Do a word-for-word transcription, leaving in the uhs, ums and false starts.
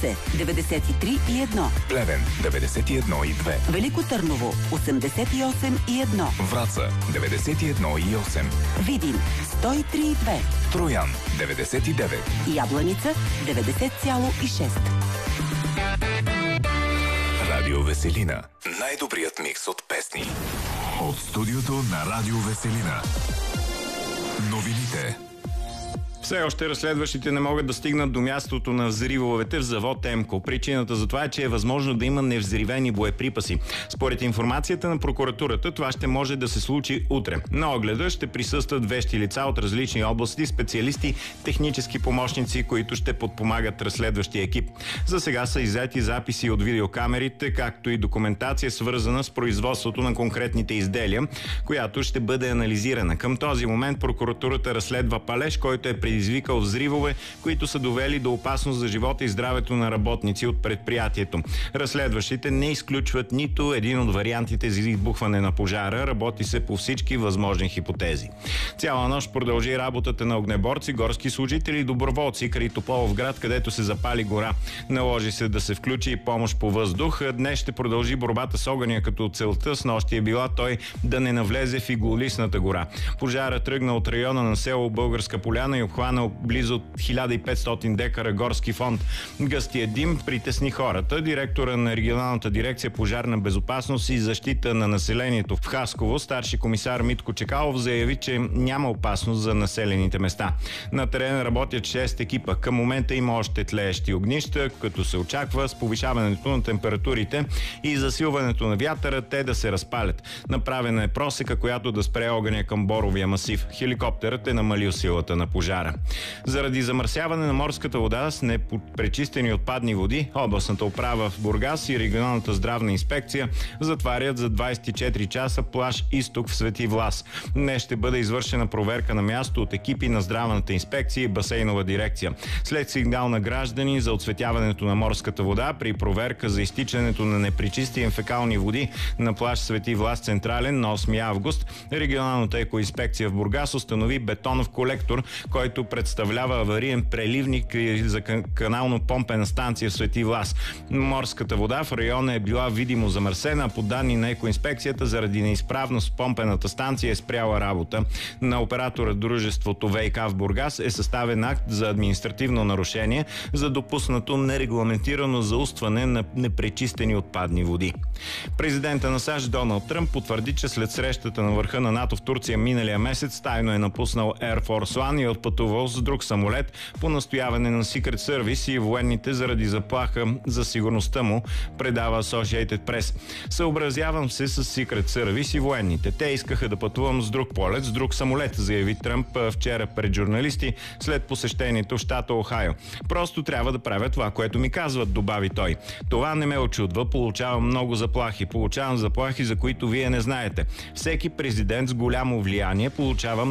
деветдесет и три и едно. Плевен деветдесет и едно и две. Велико Търново осемдесет и осем и едно. Враца деветдесет и едно и осем. Видин сто и три и две. Троян деветдесет и девет. Ябланица деветдесет цяло и шест. Радио Веселина. Най-добрият микс от песни. От студиото на Радио Веселина. Новините. Все още разследващите не могат да стигнат до мястото на взривовете в завод Емко. Причината за това е, че е възможно да има невзривени боеприпаси. Според информацията на прокуратурата, това ще може да се случи утре. На огледа ще присъстват вещи лица от различни области, специалисти, технически помощници, които ще подпомагат разследващия екип. За сега са иззети записи от видеокамерите, както и документация, свързана с производството на конкретните изделия, която ще бъде анализирана. Към този момент прокуратурата разследва палеж, който е предизвикал взривове, които са довели до опасност за живота и здравето на работници от предприятието. Разследващите не изключват нито един от вариантите за избухване на пожара. Работи се по всички възможни хипотези. Цяла нощ продължи работата на огнеборци, горски служители и доброволци край Тополовград, където се запали гора. Наложи се да се включи и помощ по въздух. Днес ще продължи борбата с огъня, като целта с нощи е била той да не навлезе в Иглолистната гора. Пожара тръгна от района на село Българска поляна и обхванал близо хиляда и петстотин декара горски фонд. Гъстия дим притесни хората. Директора на регионалната дирекция пожарна безопасност и защита на населението в Хасково, старши комисар Митко Чекалов, заяви, че няма опасност за населените места. На терена работят шест екипа. Към момента има още тлеещи огнища, като се очаква с повишаването на температурите и засилването на вятъра те да се разпалят. Направена е просека, която да спре огъня към Боровия масив. Хеликоптерът е намалил силата на пожара. Заради замърсяване на морската вода с непречистени отпадни води, областната управа в Бургас и регионалната здравна инспекция затварят за двадесет и четири часа плаж Изток в Свети Влас. Днес ще бъде извършена проверка на място от екипи на здравната инспекция и басейнова дирекция. След сигнал на граждани за отсветяването на морската вода при проверка за изтичането на непречисти фекални води на плаж Свети Влас Централен на осми август, регионалната екоинспекция в Бургас установи бетонов колектор, който представлява авариен преливник за канално-помпена станция в Свети Влас. Морската вода в района е била видимо замърсена, а по данни на екоинспекцията заради неизправност помпената станция е спряла работа. На оператора дружеството ВиК в Бургас е съставен акт за административно нарушение за допуснато нерегламентирано заустване на непречистени отпадни води. Президента на САЩ Доналд Тръмп потвърди, че след срещата на върха на НАТО в Турция миналия месец тайно е напуснал Air Force One и отпътувал с друг самолет по настояване на Secret Service и военните заради заплаха за сигурността му, предава Associated Press. Съобразявам се с Secret Service и военните. Те искаха да пътувам с друг полет, с друг самолет, заяви Тръмп вчера пред журналисти след посещението в щата Охайо. Просто трябва да правя това, което ми казват, добави той. Това не ме очудва, получавам много заплахи. Получавам заплахи, за които вие не знаете. Всеки президент с голямо влияние получава